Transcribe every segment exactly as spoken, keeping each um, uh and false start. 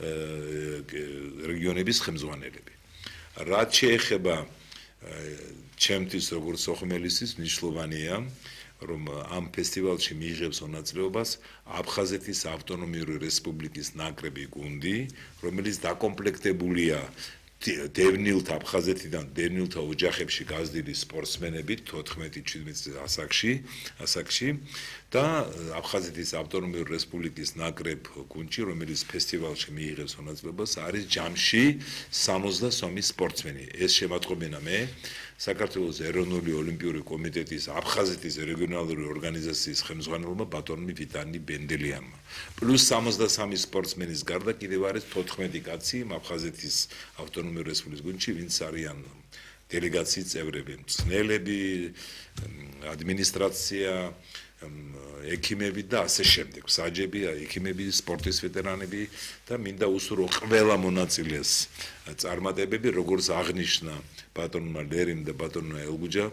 რეგიონების ხელმძღვანელები. რაც შეეხება ჩემთვის როგორც ოხმელისის მნიშვნელოვანია რომ ამ ფესტივალში მიიღებს მონაწილეობას აფხაზეთის ავტონომიური რესპუბლიკის ნაკრები გუნდი, რომელიც დაკომპლექტებულია დევნილთ აფხაზეთიდან დევნილთა ოჯახებში გაზრდილი სპორტსმენებით თოთხმეტი შვიდმეტი ასაკში, ასაკში და აფხაზეთის ავტონომიური რესპუბლიკის ნაკრებ გუნდში, რომელიც ფესტივალში მიიღებს მონაწილეობას, არის ჯამში სამოცდასამი სპორტსმენი. ეს შემატყობინა მე საქართველოს ეროვნული ოლიმპიური კომიტეტის აფხაზეთის რეგიონალური ორგანიზაციის ხელმძღვანელმა ბატონმა ვიტანი ბენდელიანმა. პლუს სამოცდასამი სპორტსმენის გარდა კიდევ არის თოთხმეტი კაცი აფხაზეთის ავტონომიური რესპუბლიკის გუნდში, ვინც არიან დელეგაციის წევრები, მწვრთნელები, ადმინისტრაცია, ექიმები და ასე შემდეგ. საჯები, ექიმები, სპორტის ვეტერანები და მინდა უსურო ყველა მონაწილეს წარმატებები, როგორც აღნიშნა ბატონმა ლერიმ და ბატონმა ელგუჯა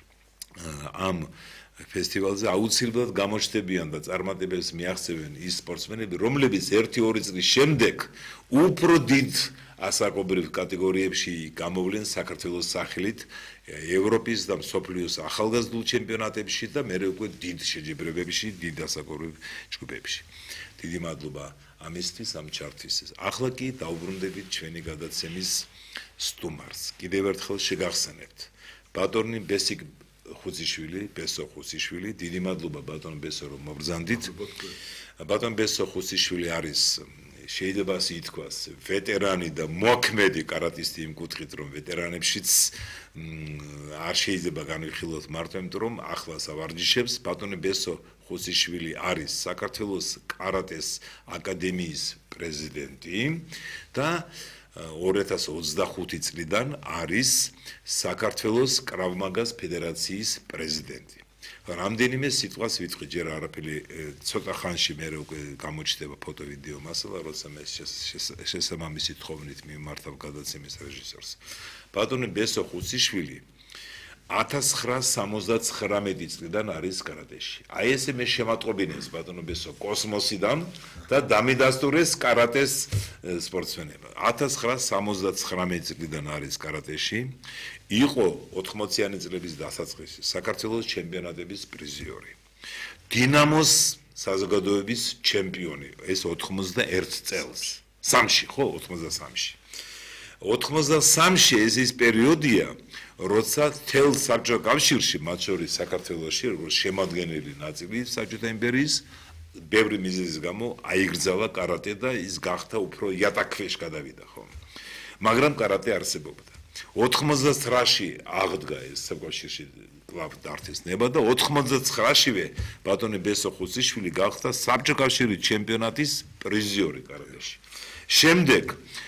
ამ ფესტივალზე აუცილებლად გამოჩნდებიან და წარმატებებს მიაღწევენ ის სპორტსმენები, რომლებიც ერთი ორი წლის შემდეგ უფრო დიდ ასაკობრივ კატეგორიებში გამოვლენ საქართველოს სახელით ევროპის და მსოფლიოს ახალგაზრდულ ჩემპიონატებში და მერე უკვე დიდ შეჯიბრებებში, დიდ ასაკობრივ ჯგუფებში. დიდი მადლობა ამისთვის, ამ ჩართვისთვის. ახლა კი დაუბრუნდებით ჩვენი გადაცემის სტუმარს. კიდევ ერთხელ შეგახსენებთ. ბატონი ბესიკ ხუციშვილი, ბესო ხუციშვილი, დიდი მადლობა ბატონ ბესო რომ მობრძანდით. ბატონ ბესო ხუციშვილი არის შეიძლება ასე ითქვას, ვეტერანი და მოქმედი კარატისტი იმ კუთხით, რომ ვეტერანებშიც არ შეიძლება განვიხილოთ მარტო, იმიტომ რომ ახლა სავარჯიშებს ბატონი ბესო ხუციშვილი არის საქართველოს კარატეს აკადემიის პრეზიდენტი და ორი ათას ოცდახუთი წლიდან არის საქართველოს კრავ-მაგას ფედერაციის პრეზიდენტი. რამდენიმე სიტყვას ვიტყვი, ჯერ არაფერი ცოტა ხანში მე უკვე გამოჩნდება ფოტო ვიდეო მასალა, როცა მე შესაბამისი თხოვნით მიმართავ გადაცემის რეჟისორს. ბატონი ბესო ხუციშვილი ათას ცხრაასი სამოცდაცხრამეტი წლიდან არის კარატეში. აი ესე მე შემატყობინეს ბატონო ბესო კოსმოსიდან და დამიდასტურეს კარატეს სპორტსმენებმა. ათას ცხრაასი სამოცდაცხრამეტი წლიდან არის კარატეში. იყო ოთხმოციანი წლების დასაწყისში საქართველოს ჩემპიონატების პრიზიორი. დინამოს საზოგადოების ჩემპიონი, ეს ოთხმოცდაერთ წელს. სამში, ხო, ოთხმოცდასამში. ოთხმოცდასამში ეს ის პერიოდია, როცა თელ საბჭოთა კავშირში, მათ შორის საქართველოში, როგორც შემადგენელი ნაწილი საბჭოთა იმპერიის, ბევრი მიზეზის გამო აიგრძალა კარატე და ის გახდა უფრო იატაკქვეშ გადავიდა, ხო? მაგრამ კარატე არსებობდა. ოთხმოცდათვრამეტში აღდგა ეს საკავშირში კლუბ დარტის ნება და ოთხმოცდაცხრაშივე ბატონი ბესო ხუციშვილი გახდა საბჭოთა კავშირის ჩემპიონატის პრიზიორი კარატეში. შემდეგ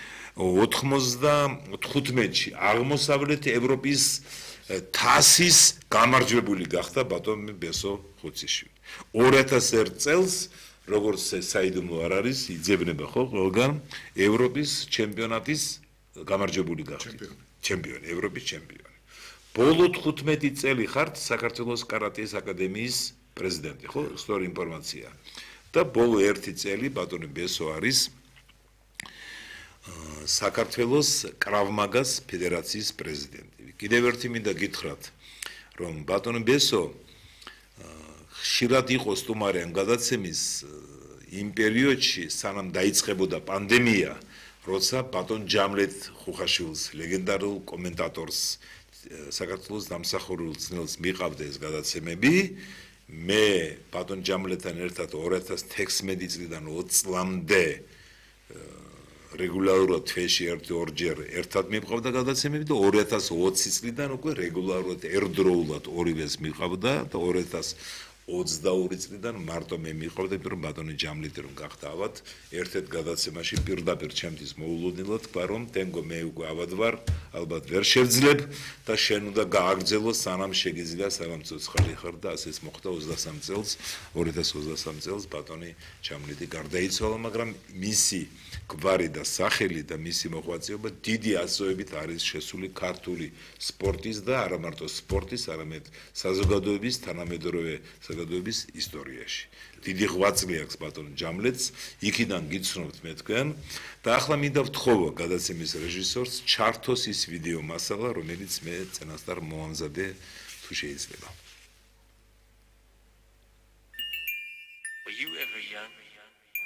ოთხმოცდათხუთმეტში აღმოსავლეთ ევროპის თასის გამარჯვებული გახდა ბატონი ბესო ხუციშვილი. ორი ათას ერთ წელს როგორც საიდუმლო არ არის, იძებნება ხო ყველგან ევროპის ჩემპიონატის გამარჯვებული გახდა. ჩემპიონი, ევროპის ჩემპიონი. ბოლო თხუთმეტი წელი ხართ საქართველოს კარატეს აკადემიის პრეზიდენტი, ხო? სწორი ინფორმაცია. და ბოლო ერთი წელი ბატონი ბესო არის საქართველოს კრავ-მაგას ფედერაციის პრეზიდენტი. კიდევ ერთი მინდა გითხრათ, რომ ბატონი ბესო ხშირად იყო სტუმარი ამ გადაცემის იმ პერიოდში, სანამ დაიწყებოდა პანდემია, როცა ბატონ ჯამლეთ ხუხაშვილს, ლეგენდარულ კომენტატორს, საქართველოს დამსახურებულ ძნელს მიყავდა ეს გადაცემები. მე ბატონ ჯამლეთთან ერთად ორი ათას თექვსმეტი წლიდან ოცი წლამდე რეგულარულად თვეში ერთი ორჯერ ერთად მიყავდა გადაცემები და ორი ათას ოცი წლიდან უკვე რეგულარულად ერთდროულად ორივეს მიყავდა და ორი ათას ოცდაორი წლიდან მარტო მე მიყავდა, იმიტომ რომ ბატონი ჯამლეთი რომ გახდა ავად, ერთ-ერთ გადაცემაში პირდაპირ ჩემთვის მოულოდნელად თქვა რომ თენგო მე უკვე ავად ვარ, ალბათ ვერ შევძლებ და შენ უნდა გააგრძელო სანამ შეგიძლია სანამ ცოცხალი ხარ და ასეც მოხდა ოცდასამ წელს, ორი ათას ოცდასამ წელს ბატონი ჯამლეთი გარდაიცვალა, მაგრამ მისი გვარი და სახელი და მისი მოღვაწეობა დიდი ასოებით არის შესული ქართული სპორტის და არა მარტო სპორტის, არამედ საზოგადოების თანამედროვე საზოგადოების ისტორიაში. დიდი ღვაწლი აქვს ბატონ ჯამლეთს, იქიდან გიცნობთ მე თქვენ და ახლა მინდა ვთხოვო გადაცემის რეჟისორს ჩართოს ის ვიდეო მასალა, რომელიც მე წინასწარ მოამზადე თუ შეიძლება. Were you ever young?